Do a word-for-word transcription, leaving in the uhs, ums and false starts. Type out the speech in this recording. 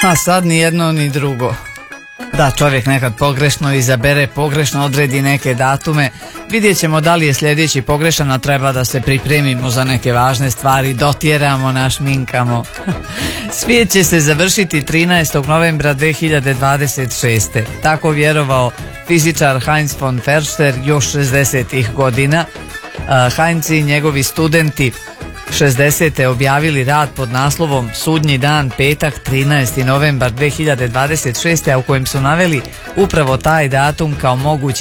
A sad ni jedno ni drugo. Da, čovjek nekad pogrešno izabere, pogrešno odredi neke datume. Vidjet ćemo da li je sljedeći pogrešan, a treba da se pripremimo za neke važne stvari, dotjeramo, našminkamo. Svijet će se završiti trinaestog novembra dve hiljade dvadeset šeste. Tako vjerovao fizičar Heinz von Förster još šezdesetih godina. Heinz i njegovi studenti šezdesete objavili rad pod naslovom Sudnji dan, petak, trinaesti novembar dve hiljade dvadeset šeste. a u kojem su naveli upravo taj datum kao mogući